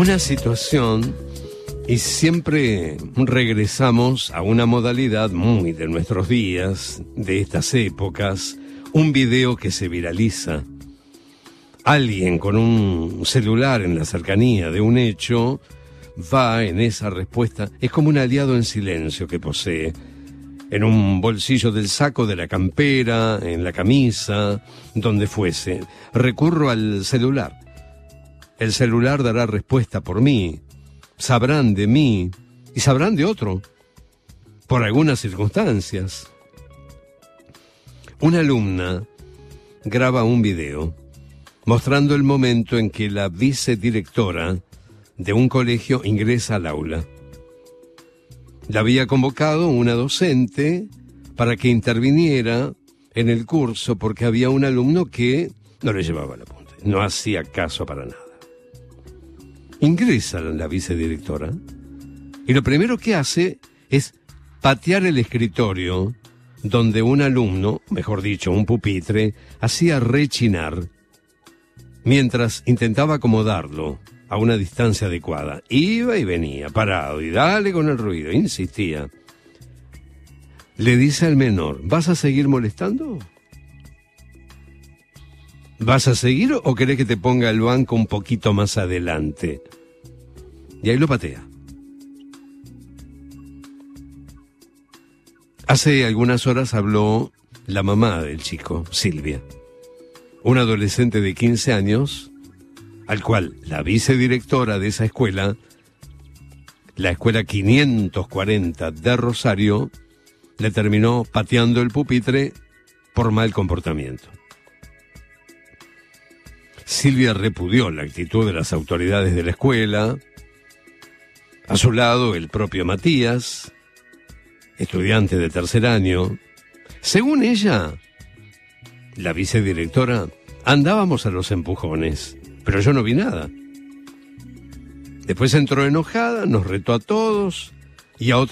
Una situación, y siempre regresamos a una modalidad muy de nuestros días, de estas épocas, un video que se viraliza. Alguien con un celular en la cercanía de un hecho va en esa respuesta. Es como un aliado en silencio que posee. En un bolsillo del saco, de la campera, en la camisa, donde fuese. Recurro al celular. El celular dará respuesta por mí. Sabrán de mí y sabrán de otro. Por algunas circunstancias. Una alumna graba un video mostrando el momento en que la vicedirectora de un colegio ingresa al aula. La había convocado una docente para que interviniera en el curso porque había un alumno que no le llevaba el apunte, no hacía caso para nada. Ingresa la vicedirectora y lo primero que hace es patear el escritorio donde un alumno, mejor dicho, un pupitre, hacía rechinar mientras intentaba acomodarlo a una distancia adecuada. Iba y venía, parado, y dale con el ruido, insistía. Le dice al menor, ¿vas a seguir molestando? ¿Vas a seguir o querés que te ponga el banco un poquito más adelante? Y ahí lo patea. Hace algunas horas habló la mamá del chico, Silvia, un adolescente de 15 años, al cual la vicedirectora de esa escuela, la escuela 540 de Rosario, le terminó pateando el pupitre por mal comportamiento. Silvia repudió la actitud de las autoridades de la escuela. A su lado, el propio Matías, estudiante de tercer año. Según ella, la vicedirectora, andábamos a los empujones, pero yo no vi nada. Después entró enojada, nos retó a todos y a otros.